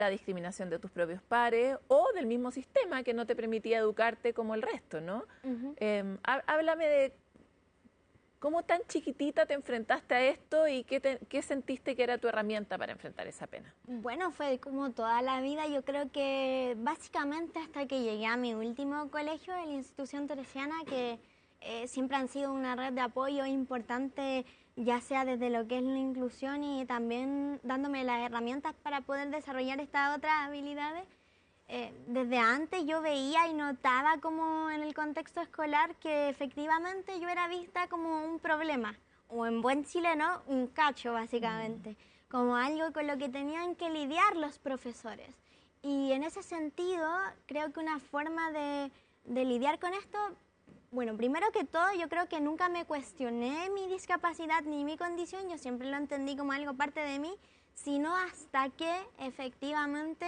la discriminación de tus propios pares o del mismo sistema que no te permitía educarte como el resto, ¿no? Háblame de cómo tan chiquitita te enfrentaste a esto y qué sentiste que era tu herramienta para enfrentar esa pena. Bueno, fue como toda la vida. Yo creo que básicamente hasta que llegué a mi último colegio, la institución teresiana, que siempre han sido una red de apoyo importante, ya sea desde lo que es la inclusión y también dándome las herramientas para poder desarrollar estas otras habilidades. Desde antes yo veía y notaba como en el contexto escolar que efectivamente yo era vista como un problema, o en buen chileno, un cacho básicamente, como algo con lo que tenían que lidiar los profesores. Y en ese sentido, creo que una forma de lidiar con esto, bueno, primero que todo, yo creo que nunca me cuestioné mi discapacidad ni mi condición, yo siempre lo entendí como algo parte de mí, sino hasta que efectivamente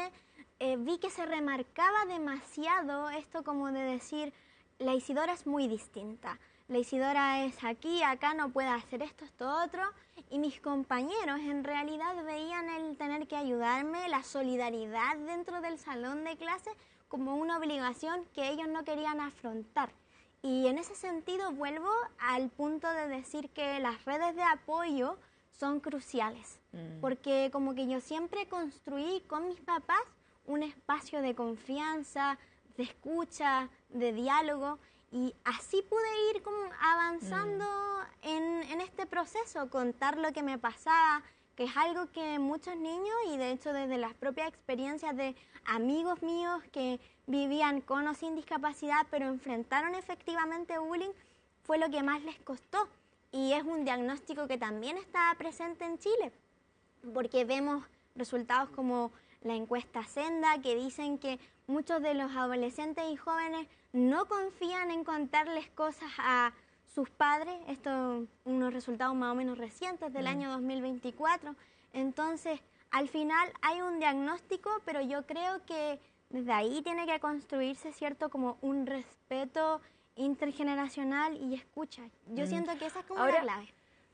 vi que se remarcaba demasiado esto como de decir, la Isidora es muy distinta, la Isidora es aquí, acá no puede hacer esto otro, y mis compañeros en realidad veían el tener que ayudarme, la solidaridad dentro del salón de clase como una obligación que ellos no querían afrontar. Y en ese sentido vuelvo al punto de decir que las redes de apoyo son cruciales, porque como que yo siempre construí con mis papás un espacio de confianza, de escucha, de diálogo, y así pude ir como avanzando en este proceso, contar lo que me pasaba, que es algo que muchos niños, y de hecho desde las propias experiencias de amigos míos que vivían con o sin discapacidad, pero enfrentaron efectivamente bullying, fue lo que más les costó. Y es un diagnóstico que también está presente en Chile, porque vemos resultados como la encuesta Senda, que dicen que muchos de los adolescentes y jóvenes no confían en contarles cosas a sus padres. Esto, unos resultados más o menos recientes del año 2024. Entonces, al final hay un diagnóstico, pero yo creo que desde ahí tiene que construirse, ¿cierto?, como un respeto intergeneracional y escucha. Yo siento que esa es como la clave.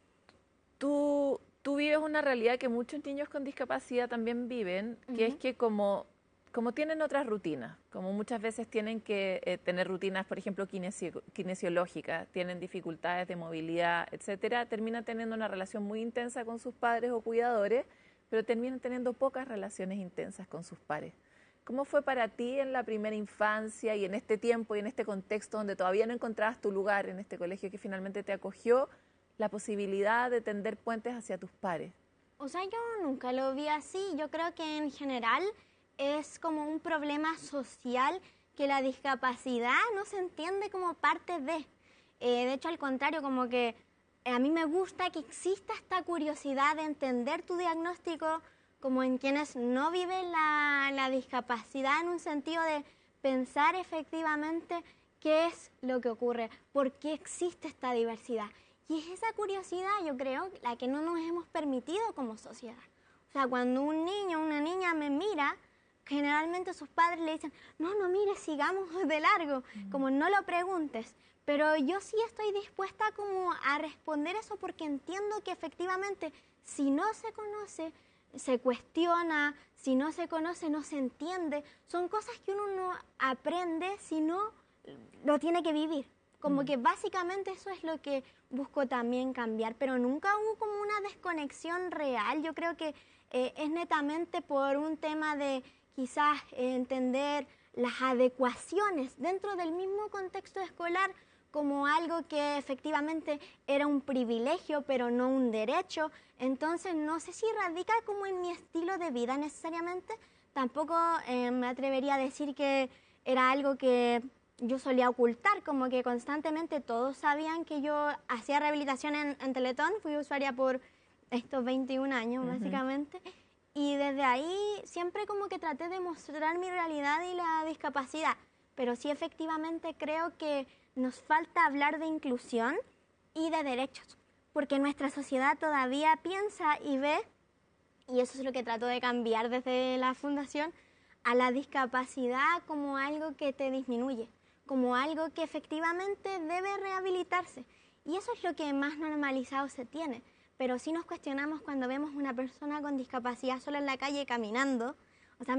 Tú vives una realidad que muchos niños con discapacidad también viven, que es que como tienen otras rutinas, como muchas veces tienen que tener rutinas, por ejemplo, kinesiológicas, tienen dificultades de movilidad, etcétera, terminan teniendo una relación muy intensa con sus padres o cuidadores, pero terminan teniendo pocas relaciones intensas con sus pares. ¿Cómo fue para ti en la primera infancia y en este tiempo y en este contexto donde todavía no encontrabas tu lugar en este colegio que finalmente te acogió, la posibilidad de tender puentes hacia tus pares? O sea, yo nunca lo vi así. Yo creo que en general es como un problema social que la discapacidad no se entiende como parte de. De hecho, al contrario, como que a mí me gusta que exista esta curiosidad de entender tu diagnóstico como en quienes no viven la discapacidad, en un sentido de pensar efectivamente qué es lo que ocurre, por qué existe esta diversidad. Y es esa curiosidad, yo creo, la que no nos hemos permitido como sociedad. O sea, cuando un niño o una niña me mira, generalmente sus padres le dicen, no mire, sigamos de largo, como no lo preguntes. Pero yo sí estoy dispuesta como a responder eso porque entiendo que efectivamente si no se conoce, se cuestiona, si no se conoce, no se entiende. Son cosas que uno no aprende si no lo tiene que vivir. Como que básicamente eso es lo que busco también cambiar, pero nunca hubo como una desconexión real. Yo creo que es netamente por un tema de quizás entender las adecuaciones dentro del mismo contexto escolar como algo que efectivamente era un privilegio, pero no un derecho. Entonces no sé si radica como en mi estilo de vida necesariamente. Tampoco me atrevería a decir que era algo que yo solía ocultar, como que constantemente todos sabían que yo hacía rehabilitación en Teletón, fui usuaria por estos 21 años básicamente, y desde ahí siempre como que traté de mostrar mi realidad y la discapacidad, pero sí efectivamente creo que nos falta hablar de inclusión y de derechos, porque nuestra sociedad todavía piensa y ve, y eso es lo que trato de cambiar desde la fundación, a la discapacidad como algo que te disminuye, como algo que efectivamente debe rehabilitarse. Y eso es lo que más normalizado se tiene. Pero sí nos cuestionamos cuando vemos una persona con discapacidad sola en la calle caminando